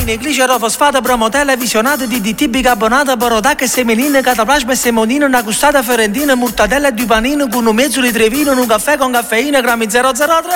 melamine, glicerofosfato, promotella, visionate, DDT, bicarbonato, borodac, semeline, cataplasma, semonino, una gustata fiorentina, mortadella e dupanino, con un mezzo litro di vino, un caffè con caffeina, grammi 003.